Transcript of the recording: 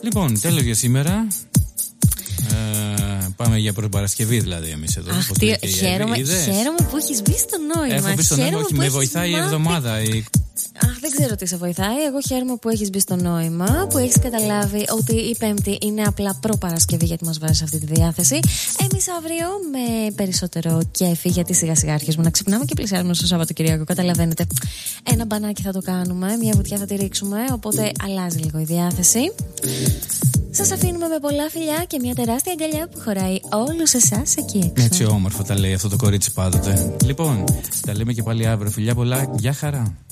Λοιπόν, τέλος για σήμερα. Πάμε για προπαρασκευή δηλαδή εμείς εδώ. Αχ, χαίρομαι που έχεις μπει στο νόημα. Έχω μπει στο νόημα, όχι, με βοηθάει η εβδομάδα. Αχ, δεν ξέρω τι σε βοηθάει. Εγώ χαίρομαι που έχεις μπει στο νόημα, που έχεις καταλάβει ότι η Πέμπτη είναι απλά προπαρασκευή, γιατί μας βάζει αυτή τη διάθεση. Εμείς αύριο με περισσότερο κέφι, γιατί σιγά σιγά αρχίζουμε να ξυπνάμε και πλησιάζουμε στο Σαββατοκυριακό. Καταλαβαίνετε. Ένα μπανάκι θα το κάνουμε, μια βουτιά θα τη ρίξουμε, οπότε αλλάζει λίγο η διάθεση. Σας αφήνουμε με πολλά φιλιά και μια τεράστια αγκαλιά που χωράει όλους εσάς εκεί έξω. Έτσι όμορφα τα λέει αυτό το κορίτσι πάντοτε. Λοιπόν, τα λέμε και πάλι αύριο. Φιλιά πολλά, γεια χαρά.